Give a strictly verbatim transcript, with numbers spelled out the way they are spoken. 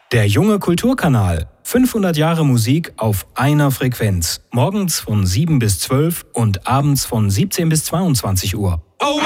Der junge Kulturkanal. fünfhundert Jahre Musik auf einer Frequenz. Morgens von sieben bis zwölf und abends von siebzehn bis zweiundzwanzig Uhr. Oh,